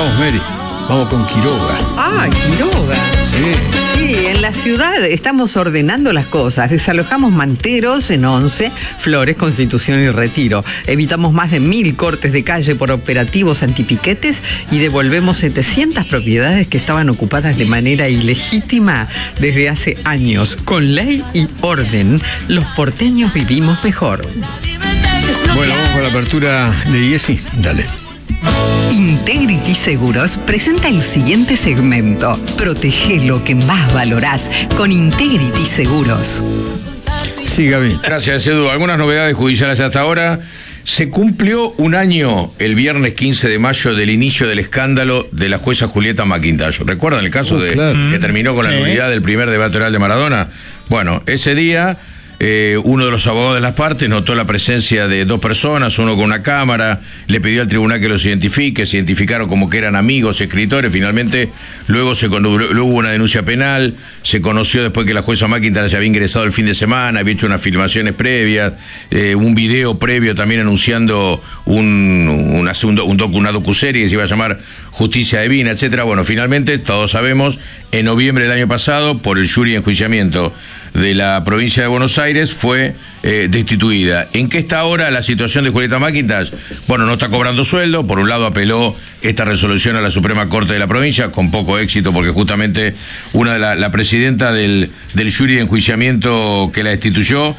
Vamos, Mary. Vamos con Quiroga. Ah, Quiroga. Sí, en la ciudad estamos ordenando las cosas. Desalojamos manteros en 11, Flores, Constitución y Retiro. Evitamos más de 1000 cortes de calle por operativos antipiquetes y devolvemos 700 propiedades que estaban ocupadas de manera ilegítima desde hace años. Con ley y orden, los porteños vivimos mejor. Bueno, vamos con la apertura de IESI. Dale. Integrity Seguros presenta el siguiente segmento. Protege lo que más valorás con Integrity Seguros. Sí, Gaby. Gracias, Edu. Algunas novedades judiciales hasta ahora. Se cumplió un año el viernes 15 de mayo del inicio del escándalo de la jueza Julieta McIntosh. ¿Recuerdan el caso que terminó con la nulidad del primer debate oral de Maradona? Bueno, ese día uno de los abogados de las partes notó la presencia de dos personas, uno con una cámara, le pidió al tribunal que los identifique, se identificaron como que eran amigos, escritores, finalmente luego hubo una denuncia penal, se conoció después que la jueza McIntosh había ingresado el fin de semana, había hecho unas filmaciones previas, un video previo también anunciando una docuserie que se iba a llamar Justicia Divina, etcétera. Bueno, finalmente, todos sabemos, en noviembre del año pasado, por el jury de enjuiciamiento de la provincia de Buenos Aires, fue destituida. ¿En qué está ahora la situación de Julieta McIntosh? Bueno, no está cobrando sueldo. Por un lado apeló esta resolución a la Suprema Corte de la provincia, con poco éxito, porque justamente una de la presidenta del jury de enjuiciamiento que la destituyó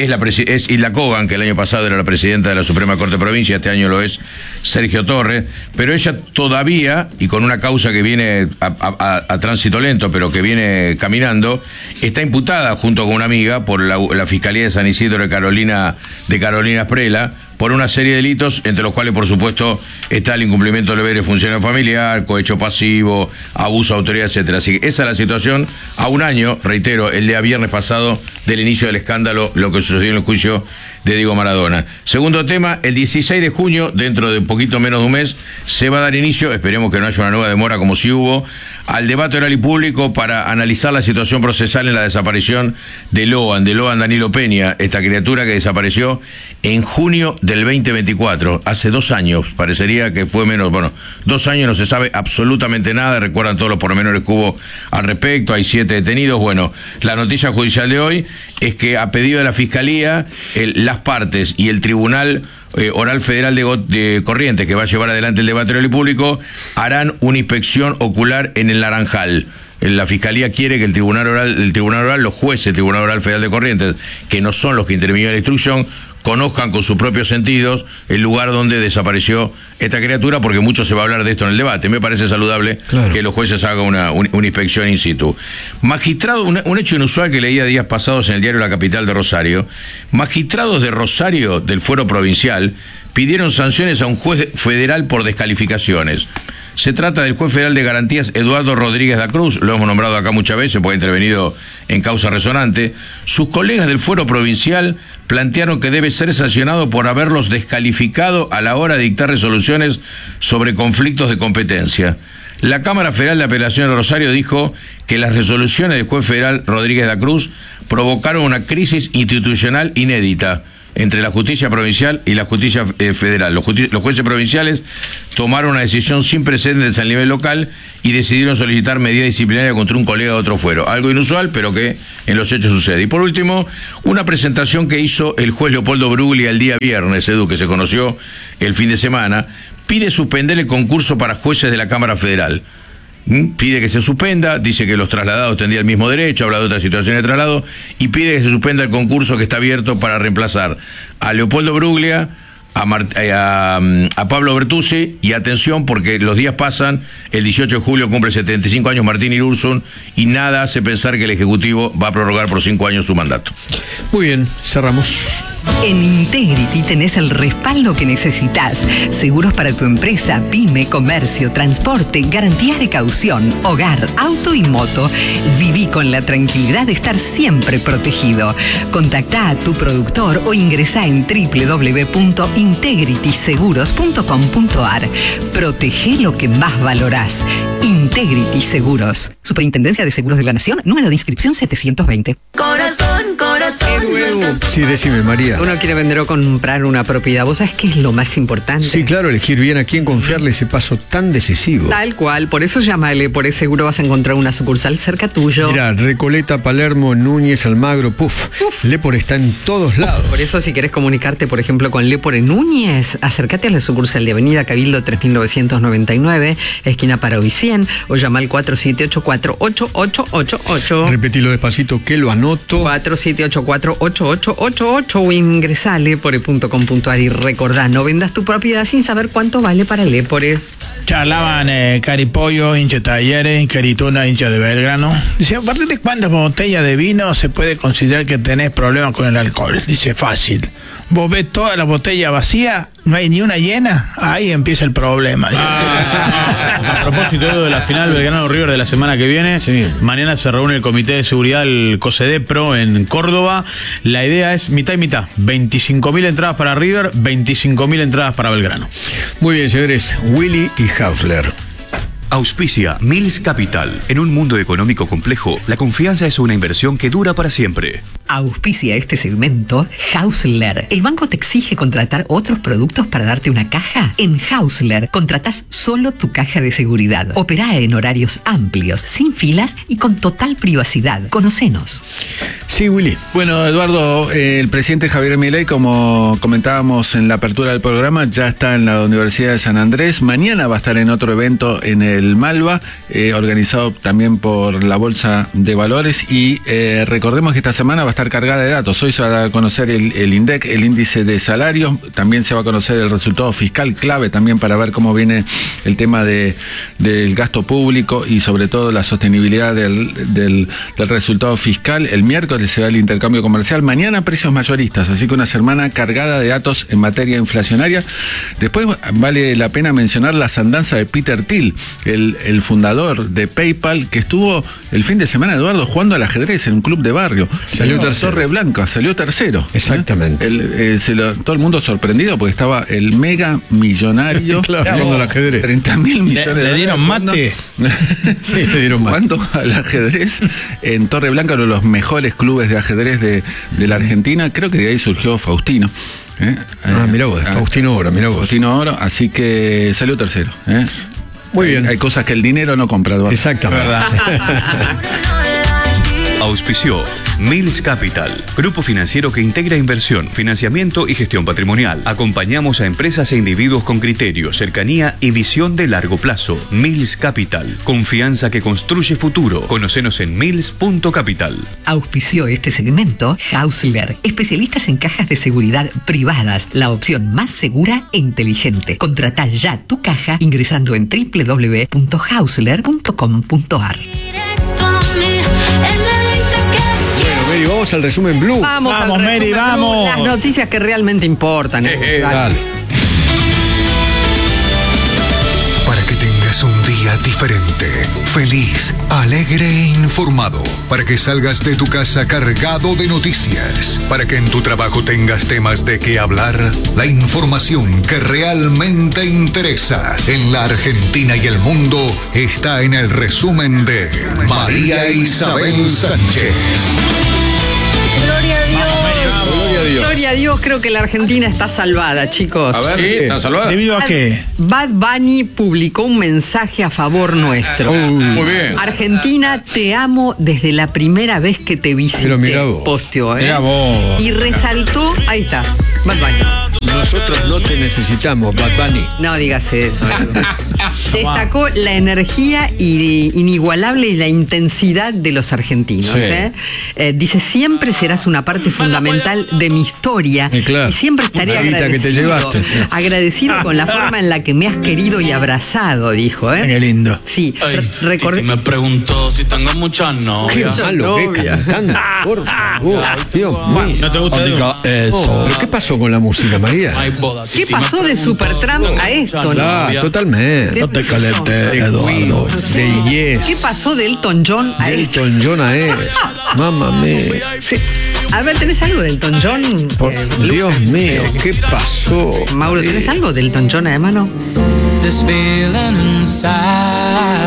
es Hilda Kogan, que el año pasado era la presidenta de la Suprema Corte de Provincia, este año lo es Sergio Torres, pero ella todavía, y con una causa que viene a tránsito lento, pero que viene caminando, está imputada junto con una amiga por la Fiscalía de San Isidro de Carolina Sprela, por una serie de delitos, entre los cuales, por supuesto, está el incumplimiento del deber de funcionario familiar, cohecho pasivo, abuso de autoridad, etcétera. Así que esa es la situación a un año, reitero, el día viernes pasado, del inicio del escándalo, lo que sucedió en el juicio de Diego Maradona. Segundo tema, el 16 de junio, dentro de un poquito menos de un mes, se va a dar inicio, esperemos que no haya una nueva demora como si hubo, al debate oral y público para analizar la situación procesal en la desaparición de Loan Danilo Peña, esta criatura que desapareció en junio del 2024, hace 2 años, parecería que fue menos, 2 años, no se sabe absolutamente nada, recuerdan todos los pormenores que hubo al respecto, hay 7 detenidos. Bueno, la noticia judicial de hoy es que a pedido de la Fiscalía, las partes y el Tribunal Oral Federal de Corrientes, que va a llevar adelante el debate oral y público, harán una inspección ocular en el Naranjal. La Fiscalía quiere que el Tribunal Oral, los jueces del Tribunal Oral Federal de Corrientes, que no son los que intervinieron en la instrucción, conozcan con sus propios sentidos el lugar donde desapareció esta criatura, porque mucho se va a hablar de esto en el debate. Me parece saludable que los jueces hagan una inspección in situ. Magistrado, un hecho inusual que leía días pasados en el diario La Capital de Rosario. Magistrados de Rosario, del fuero provincial, pidieron sanciones a un juez federal por descalificaciones. Se trata del juez federal de garantías Eduardo Rodríguez da Cruz, lo hemos nombrado acá muchas veces porque ha intervenido en causa resonante. Sus colegas del fuero provincial plantearon que debe ser sancionado por haberlos descalificado a la hora de dictar resoluciones sobre conflictos de competencia. La Cámara Federal de Apelaciones de Rosario dijo que las resoluciones del juez federal Rodríguez da Cruz provocaron una crisis institucional inédita entre la justicia provincial y la justicia federal. Los jueces provinciales tomaron una decisión sin precedentes a nivel local y decidieron solicitar medida disciplinaria contra un colega de otro fuero. Algo inusual, pero que en los hechos sucede. Y por último, una presentación que hizo el juez Leopoldo Bruglia el día viernes, Edu, que se conoció el fin de semana, pide suspender el concurso para jueces de la Cámara Federal. Pide que se suspenda, dice que los trasladados tendrían el mismo derecho, habla de otras situaciones de traslado, y pide que se suspenda el concurso que está abierto para reemplazar a Leopoldo Bruglia, a Pablo Bertuzzi, y atención porque los días pasan, el 18 de julio cumple 75 años Martín Irurzun, y nada hace pensar que el Ejecutivo va a prorrogar por 5 años su mandato. Muy bien, cerramos. En Integrity tenés el respaldo que necesitas. Seguros para tu empresa, pyme, comercio, transporte, garantías de caución, hogar, auto y moto. Viví con la tranquilidad de estar siempre protegido. Contactá a tu productor o ingresá en www.integrityseguros.com.ar. Protege lo que más valorás. Integrity Seguros. Superintendencia de Seguros de la Nación, número de inscripción 720. Corazón. buen corazón. Sí, decime, María. Uno quiere vender o comprar una propiedad. ¿Vos sabés qué es lo más importante? Sí, claro, elegir bien a quién confiarle ese paso tan decisivo. Tal cual, por eso llámale, por eso seguro vas a encontrar una sucursal cerca tuyo. Mirá, Recoleta, Palermo, Núñez, Almagro, Lepore está en todos lados. Por eso, si querés comunicarte, por ejemplo, con Lepore Núñez, acércate a la sucursal de Avenida Cabildo 3999, esquina Paraguay 100, o llama al 4784-8888. Repetilo despacito que lo anoto. 4784-8888 o ingresá a lepore.com.ar y recordá, no vendas tu propiedad sin saber cuánto vale para Lepore. Charlaban Caripollo, hincha de Talleres, Carituna, hincha de Belgrano. Dice, ¿a partir de cuántas botellas de vino se puede considerar que tenés problemas con el alcohol? Dice, fácil. Vos ves toda la botella vacía, no hay ni una llena, ahí empieza el problema. A propósito de la final Belgrano-River de la semana que viene, mañana se reúne el Comité de Seguridad, el COSEDEPRO, en Córdoba. La idea es mitad y mitad, 25.000 entradas para River, 25.000 entradas para Belgrano. Muy bien, señores, Willy y Hausler. Auspicia Mills Capital. En un mundo económico complejo, la confianza es una inversión que dura para siempre. Auspicia este segmento Hausler. ¿El banco te exige contratar otros productos para darte una caja? En Hausler contratás solo tu caja de seguridad. Operá en horarios amplios, sin filas y con total privacidad. Conocenos. Sí, Willy. Bueno, Eduardo, el presidente Javier Milei, como comentábamos en la apertura del programa, ya está en la Universidad de San Andrés. Mañana va a estar en otro evento en el Malva, organizado también por la Bolsa de Valores, y recordemos que esta semana va a estar cargada de datos. Hoy se va a conocer el INDEC, el índice de salarios, también se va a conocer el resultado fiscal, clave también para ver cómo viene el tema del gasto público y sobre todo la sostenibilidad del resultado fiscal. El miércoles se da el intercambio comercial, mañana precios mayoristas, así que una semana cargada de datos en materia inflacionaria. Después vale la pena mencionar las andanzas de Peter Thiel, el fundador de PayPal, que estuvo el fin de semana, Eduardo, jugando al ajedrez en un club de barrio. Salió tercero. Torre Blanca, salió tercero. Exactamente. Todo el mundo sorprendido porque estaba el mega millonario jugando al ajedrez. 30.000 millones ¿Le dieron mate? Sí, le dieron mate. Jugando al ajedrez en Torre Blanca, uno de los mejores clubes de ajedrez de la Argentina. Creo que de ahí surgió Faustino. Mirá vos, Faustino Oro, mirá vos. Faustino Oro, así que salió tercero. Muy bien. Hay cosas que el dinero no compra, Eduardo. Exactamente. Auspició Mills Capital, grupo financiero que integra inversión, financiamiento y gestión patrimonial. Acompañamos a empresas e individuos con criterio, cercanía y visión de largo plazo. Mills Capital, confianza que construye futuro. Conocenos en mills.capital. Auspició este segmento Hausler, especialistas en cajas de seguridad privadas, la opción más segura e inteligente. Contratá ya tu caja ingresando en www.hausler.com.ar. Mary, vamos al resumen Blue. Vamos Vamos, al resumen Mary, Blue, vamos. las noticias que realmente importan. Dale. Para que tengas un día diferente, feliz, alegre e informado. Para que salgas de tu casa cargado de noticias. Para que en tu trabajo tengas temas de qué hablar. La información que realmente interesa en la Argentina y el mundo está en el resumen de María Isabel Sánchez. Gloria a Dios. Gloria a Dios, creo que la Argentina está salvada, chicos. A ver, sí, ¿está salvada? ¿Debido a qué? Bad Bunny publicó un mensaje a favor nuestro. Muy bien. Argentina, te amo desde la primera vez que te visité. Pero mirá vos. Posteó, Mirá vos. Y resaltó, ahí está, Bad Bunny. Nosotros no te necesitamos, Bad Bunny. No digas eso. Destacó la energía inigualable y la intensidad de los argentinos. Sí. Dice, siempre serás una parte fundamental de mi historia claro. y siempre estaré Una guita que te llevaste. agradecido con la forma en la que me has querido y abrazado, dijo. Qué lindo. Sí, recordé. Me preguntó si tengo muchas Qué novias. malo que cantando, por favor. Dios mío. ¿No te gusta Diga eso. ¿Pero qué pasó con la música, María? ¿Qué pasó de Supertramp a esto? Ah, totalmente. No te calentes, Eduardo. De Yes. ¿Qué pasó de Elton John a esto? Elton John a él. Mamma mía. Sí. A ver, ¿tenés algo de Elton John? Dios mío, ¿qué pasó? Mauro, ¿tenés algo de Elton John además, no? ¿Qué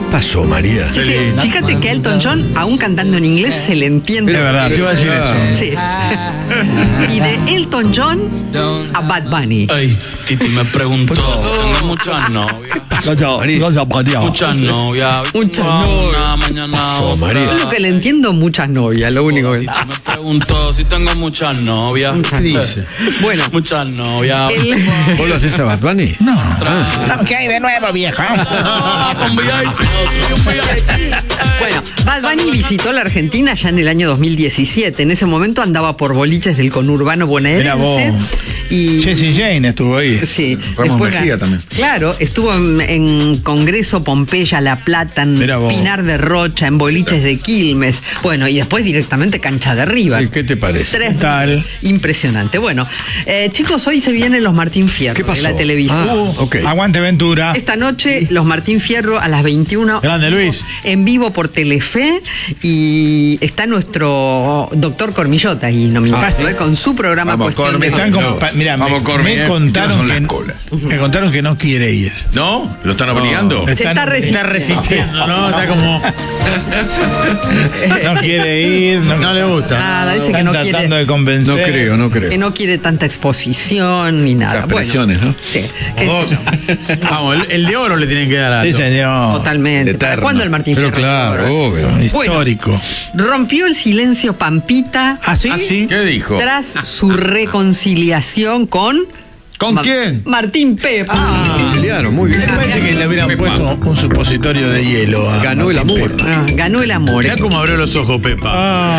pasó, María? Sí, fíjate que Elton John, aún cantando en inglés, se le entiende. Es verdad, te iba a decir eso. Sí. Y de Elton John a Bad Bunny. Ay, Titi me preguntó, tengo muchas novias. Muchas novias. Muchas novias. Mañana María. Yo lo que le entiendo, muchas novias, lo único que... Titi me preguntó si tengo muchas novias. Muchas dice? Bueno, Muchas novias. ¿Vos lo haces a Bad Bunny? No. ¿Qué hay de nuevo, vieja? Con VIP. bueno, Bad Bunny visitó la Argentina ya en el año 2017. En ese momento andaba por boliches del conurbano Mirá vos. bonaerense. Y Jesse Jane estuvo ahí. sí, Ramos después Mejía también. Claro, estuvo en Congreso, Pompeya, La Plata, en Mirá vos. Pinar de Rocha, en boliches de Quilmes. Bueno, y después directamente Cancha de River. ¿Y qué te parece? Tres. Tal. Impresionante. Bueno, chicos, hoy se vienen los Martín Fierro ¿Qué pasó? de la televisión. Ok. Aguante Ventura. Esta noche, los Martín Fierro a las 21. Grande, Luis. En vivo por Telefe. Y está nuestro doctor Cormillota ahí nominado, con su programa Vamos, Cuestión Cormi. de Están como, Tiempo. mira, Vamos, Cormi, me contaron son las que colas. me contaron que no quiere ir. ¿No? ¿Lo están obligando? Se está Está resistiendo, ¿no? Está como. No quiere ir, no le gusta. Nada, dice que Están no quiere- tratando de convencer. No creo. Que no quiere tanta exposición ni nada. Las presiones, ¿no? Sí, qué sé yo. Vamos, el de oro le tienen que dar a Sí, señor. Totalmente. ¿Para Eterno. cuándo el Martín Pero Fierro? claro, obvio. Histórico. Rompió el silencio Pampita ¿Ah, sí? ¿Qué dijo? tras su reconciliación con... ¿Con quién? Martín Pepe. Conciliaron, muy bien. Me parece que le hubieran puesto un supositorio de hielo a Ganó el Martín amor. Pepa. Ganó el amor. Mirá cómo abrió los ojos, Pepa.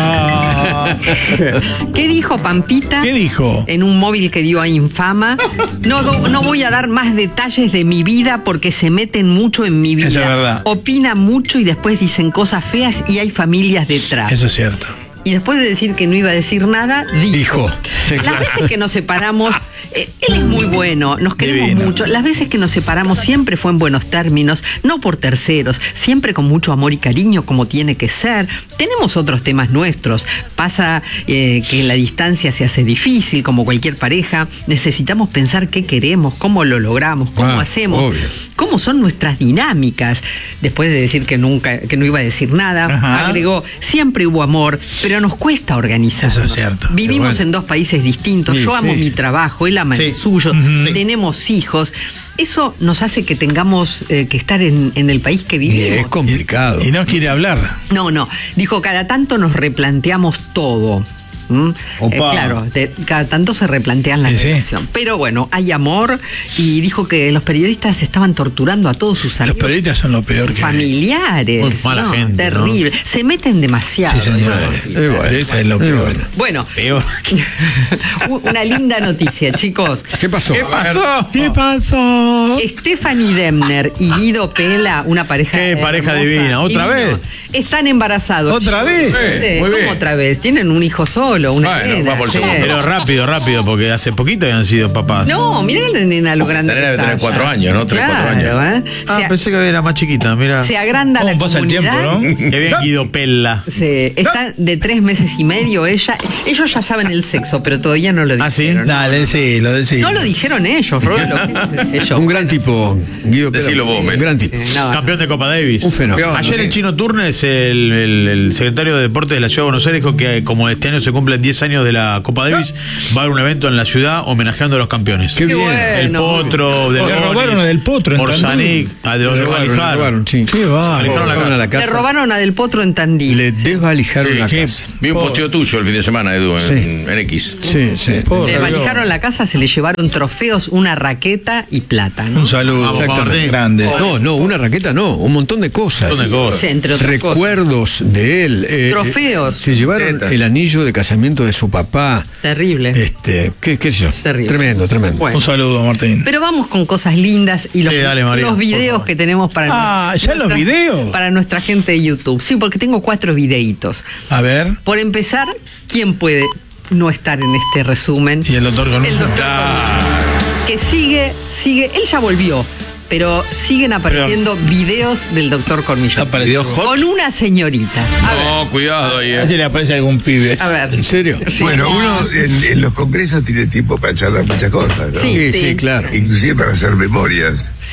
¿Qué dijo Pampita? ¿Qué dijo? En un móvil que dio a Infama. No voy a dar más detalles de mi vida porque se meten mucho en mi vida. Eso es verdad. Opinan mucho y después dicen cosas feas y hay familias detrás. Eso es cierto. Y después de decir que no iba a decir nada, dijo. Las veces que nos separamos, él es muy bueno, nos queremos Divino. mucho. Las veces que nos separamos siempre fue en buenos términos, no por terceros, siempre con mucho amor y cariño como tiene que ser. Tenemos otros temas nuestros. Pasa que la distancia se hace difícil, como cualquier pareja. Necesitamos pensar qué queremos, cómo lo logramos, cómo hacemos, obvio. cómo son nuestras dinámicas. Después de decir que no iba a decir nada, Ajá. agregó, siempre hubo amor, pero nos cuesta organizar. Eso es cierto. Vivimos Bueno. en dos países distintos. Sí, Yo amo sí. mi trabajo, él ama el Sí. suyo. Tenemos hijos. Eso nos hace que tengamos que estar en el país que Y vivimos. es complicado. Y no quiere hablar. No. Dijo, cada tanto nos replanteamos todo. ¿Mm? Opa. Claro, cada tanto se replantean la Sí, sí. relación. Pero bueno, hay amor y dijo que los periodistas estaban torturando a todos sus Los amigos periodistas son lo peor que hay. familiares. Muy mala ¿no? gente, Terrible. Se meten demasiado. Sí, señor. Los periodistas es lo peor. Bueno, Peor. una linda noticia, chicos. ¿Qué pasó? ¿Qué pasó? Stephanie Demner y Guido Pela, una pareja Qué pareja hermosa, divina. ¿Otra divino. vez? Están embarazados. ¿Otra vez? Sí, muy ¿cómo bien. otra vez? Tienen un hijo solo, una Bueno, nena. va por el Sí. segundo. Pero rápido, porque hace poquito habían sido papás. No, mirá la nena lo grande. La nena que debe está tener 4 ya. años, ¿no? 3, 4 Claro, años. Se, Pensé que era más chiquita, mira. se agranda la ¿Cómo pasa el comunidad. tiempo, no? Que bien Guido Pella. Sí, está de 3 meses y medio ella. Ellos ya saben el sexo, pero todavía no lo ¿Ah, sí? dijeron. Dale, sí, lo decís. No lo dijeron ellos, Rolo. ¿Qué sé yo? Un gran tipo, Guido Pérez. Decilo vos, Un men. gran tipo. No, Campeón de Copa Davis. Un fenómeno. Ayer el Chino Turnes, el secretario de Deportes de la Ciudad de Buenos Aires, dijo que como este año se cumplen 10 años de la Copa Davis, va a haber un evento en la ciudad homenajeando a los campeones. Qué bien. El Potro, de Le robaron a Del Potro en Orsanic, a de los Le robaron, sí. Qué va. Alejaron la Robaron a la Le casa. robaron a Del Potro en Tandil. Le desvalijaron la qué- casa. Vi un posteo tuyo el fin de semana, Edu, en X. Sí, sí. Le valijaron la casa, se le llevaron trofeos, una raqueta y plata, ¿no? Un saludo. Vamos, Exactamente. Martín. Grande. No, una raqueta no, un montón de cosas. Un montón de cosas. Sí, entre otras cosas. Recuerdos de él. Trofeos. Se llevaron Zetas. el anillo de casamiento de su papá. Terrible. ¿Qué sé yo? Terrible. Tremendo. Bueno. Un saludo, Martín. Pero vamos con cosas lindas y los, Sí, dale, María, los por videos favor. que tenemos para ¿ya los videos? para nuestra gente de YouTube. Sí, porque tengo 4 videitos. A ver. Por empezar, ¿quién puede no estar en este resumen? Y el doctor El Cornelio. doctor Cornelio, que sigue, él ya volvió, pero siguen apareciendo videos del doctor Cormillot. Apareció hot. Con una señorita. A ver, No, cuidado ahí, A ver si le aparece algún pibe. a ver. ¿En serio? Sí. Bueno, uno en los congresos tiene tiempo para charlar muchas cosas, ¿no? Sí. Sí, claro. Inclusive para hacer memorias. Sí.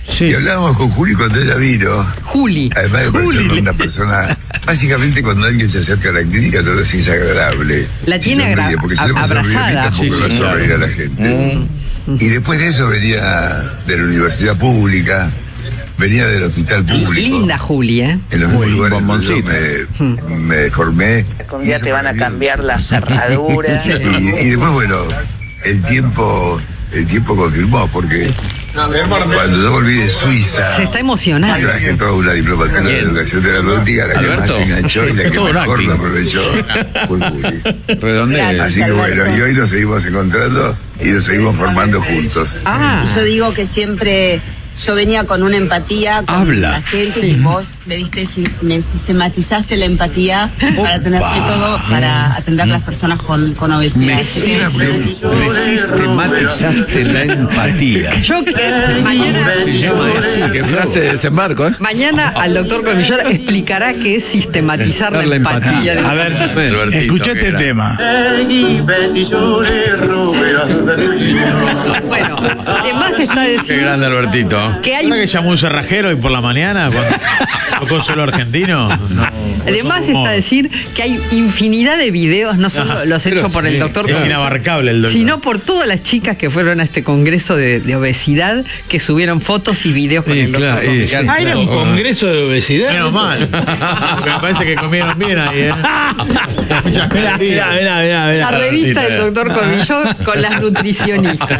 Sí. Y hablábamos con Juli cuando ella vino. Juli. Además de parecer una persona. Básicamente, cuando alguien se acerca a la clínica, todo es desagradable. La tiene abrazada. Sí, claro. A la gente. Y después de eso venía de la universidad pública, venía del hospital público. Linda Juli, ¿eh? En los mismos lugares donde me formé. Un día te van a cambiar la cerradura. Y después, bueno, el tiempo confirmó, porque cuando yo volví de Suiza, se está emocionando. Traje toda una diplomatura de educación terapéutica, la que más se enganchó y la que mejor lo aprovechó fue Juli. Así que bueno, y hoy nos seguimos encontrando y nos seguimos formando juntos. Yo digo que siempre yo venía con una empatía con la gente y vos me sistematizaste la empatía para tener método para atender a las personas con obesidad. Me sistematizaste la empatía. Yo mañana se llama así, qué frase de desembarco, ¿eh? Mañana al doctor Cormillor explicará qué es sistematizar la empatía. A ver, escuché este tema. Bueno, además está diciendo. Qué grande Albertito. Que hay que llamó un cerrajero y por la mañana cuando tocó solo argentino. Además está decir que hay infinidad de videos, no solo los hechos por el doctor, es inabarcable el doctor, sino por todas las chicas que fueron a este congreso de obesidad, que subieron fotos y videos con el doctor. Era un congreso de obesidad. Menos mal. Me parece que comieron bien ahí, Muchas Mira. La revista del doctor Cormillot con las nutricionistas.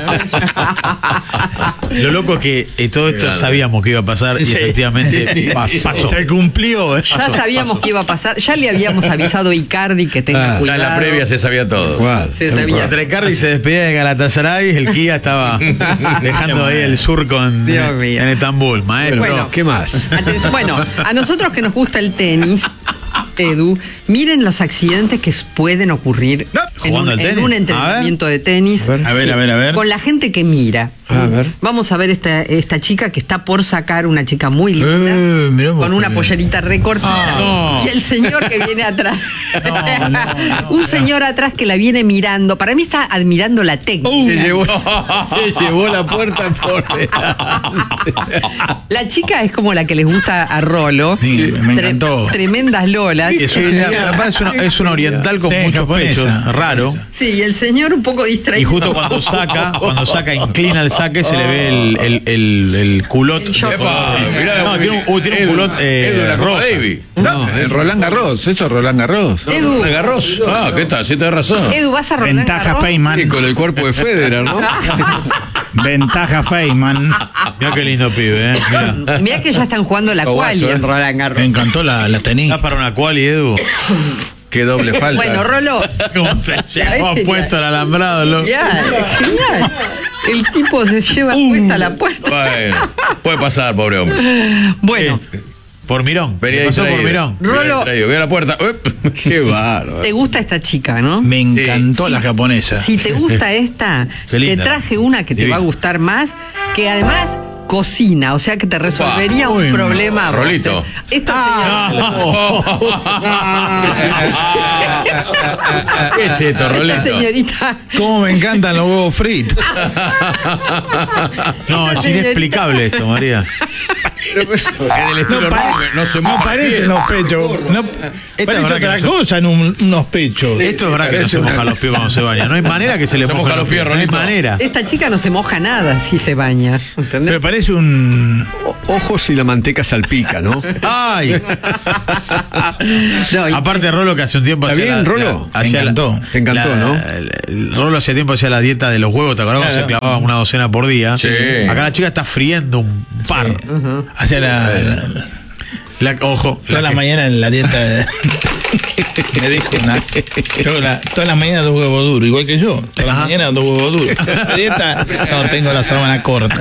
Lo loco que todo esto sabíamos que iba a pasar y efectivamente pasó. Se cumplió. Ya sabíamos que iba a pasar. Ya le habíamos avisado a Icardi que tenga cuidado. Ya en la previa se sabía todo. Se sabía. Entre Icardi se despedía de Galatasaray, el Kia estaba dejando ahí el surco en Estambul. Maestro. Bueno, ¿qué más? Bueno, a nosotros que nos gusta el tenis, Edu, miren los accidentes que pueden ocurrir en un entrenamiento de tenis. A ver. Con la gente que mira. A ver. Vamos a ver esta chica que está por sacar, una chica muy linda, con una pollerita recortada. Y el señor que viene atrás. Un señor atrás que la viene mirando. Para mí está admirando la técnica. Se llevó la puerta por delante. La chica es como la que les gusta a Rolo. Sí, me encantó. Tremendas lolas. Es una oriental con muchos pechos. Raro. Sí, y el señor un poco distraído. Y justo cuando saca, inclina el saque, se le ve el culot. Tiene un culot rosa. Roland Garros, eso es Roland Garros. Edu. Garros. ¿Qué tal? Sí, tenés razón. Edu, vas a Roland Ventaja Garros. Feynman. Y con el cuerpo de Federer, ¿no? Ventaja Feynman. Mirá qué lindo pibe, Mirá que ya están jugando la quali en Roland Garros. Me encantó la tenis. ¿Estás para una quali, Edu? Qué doble falta. Bueno, Rolo. ¿Cómo se lleva puesto el alambrado, loco? Genial. El tipo se lleva puesta la puerta. Bueno, puede pasar, pobre hombre. Bueno. Por Mirón. Pasó por Mirón. Rolo. Ve a la puerta. Qué bárbaro. ¿Te gusta esta chica, no? Me encantó la japonesa. Si te gusta esta, te traje una que te va a gustar más, que además cocina, o sea que te resolvería un problema. Rolito. Esto ¿Qué es esto, Rolito? Esta señorita. Cómo me encantan los huevos fritos. No, es inexplicable esto, María. No parecen los pechos. Parece otra cosa en unos pechos. Esto es verdad que no se moja los pies cuando se baña. No hay manera que se le moja los pies, no hay manera. Esta chica no se moja nada si se baña. ¿Entendés? Pero parece un. Ojo si la manteca salpica, ¿no? ¡Ay! No, aparte, Rolo, que hace un tiempo ¿Está bien, Rolo? Te encantó. Te encantó, ¿no? Rolo hacía tiempo hacía la dieta de los huevos, ¿te acordás cuando se clavaba una docena por día? Sí. Acá la chica está friendo un par. Sí. Hacía ojo. Toda la mañana en la dieta. Me dijo toda la mañana 2 huevos duros, igual que yo. Toda la mañana 2 huevos duros. La dieta, no tengo la sábana corta.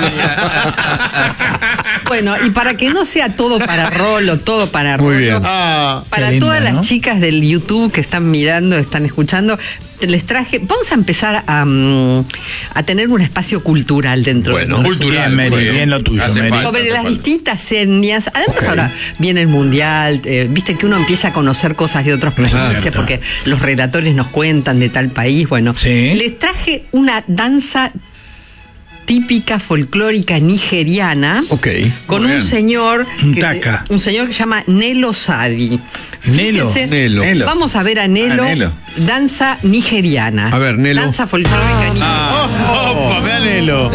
Bueno, y para que no sea todo para Rolo, todo para Rolo. Muy bien. Para lindo, todas las ¿no? chicas del YouTube que están mirando, están escuchando, les traje. Vamos a empezar a tener un espacio cultural dentro de nosotros. Cultural. Bien lo tuyo, Mary. Sobre las distintas etnias. Además, ahora viene el mundial. Viste que uno empieza a conocer cosas de otros países porque los relatores nos cuentan de tal país. Bueno, les traje una danza típica folclórica nigeriana. Ok. Con un señor un señor que se llama Nelo Sadi. Nelo. Nelo. Vamos a ver a Nelo. Danza nigeriana. A ver, Nelo. Danza folclórica nigeriana. Vea Nelo.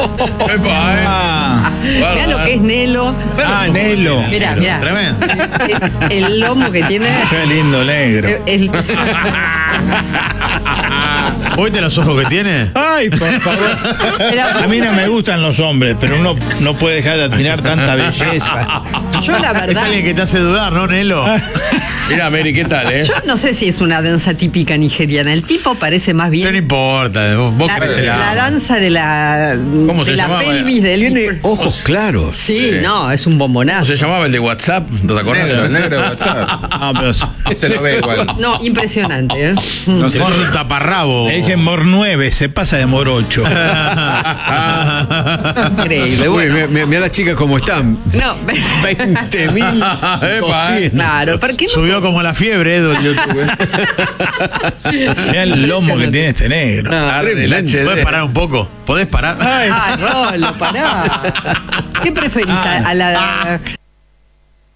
Vea lo que es Nelo. Nelo. Mira. Tremendo. El lomo que tiene. Qué lindo negro. ¿Oíste los ojos que tiene? Ay, por favor. A mí no me gustan los hombres, pero uno no puede dejar de admirar tanta belleza. Yo la verdad. Es alguien que te hace dudar, ¿no, Nelo? Mira, Mary, ¿qué tal, Yo no sé si es una danza típica nigeriana. El tipo parece más bien. No importa, vos crees la danza de la. ¿Cómo de se la llamaba? pelvis del. Tiene ojos claros. Sí, no, es un bombonazo. ¿Cómo se llamaba el de WhatsApp? ¿No te acordás? El negro de WhatsApp. No, pero Este lo ve igual. No, impresionante, ¿eh? no Se puso un taparrabo. Le dicen Mor 9, se pasa de Mor 8. Increíble. Uy, Bueno. mira la chica cómo están. No, 20.200. claro, ¿para qué no? Subió como la fiebre, Edu, en YouTube. Mira el lomo que tiene este negro. ¿Podés parar un poco? ¿Podés parar? Rolo, pará. ¿Qué preferís? ¿A la